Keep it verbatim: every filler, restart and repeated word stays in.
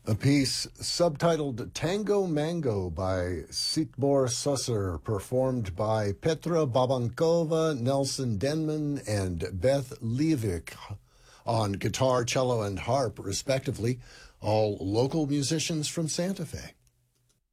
A piece subtitled Tango Mango by Sitbor Susser, performed by Petra Babankova, Nelson Denman, and Beth Levick on guitar, cello, and harp, respectively, all local musicians from Santa Fe.